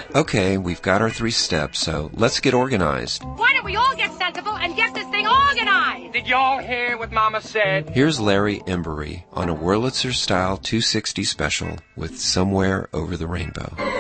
Okay, we've got our 3 steps, so let's get organized. Why don't we all get sensible and get this thing organized? Did y'all hear what Mama said? Here's Larry Embury on a Wurlitzer Style 260 special with Somewhere Over the Rainbow.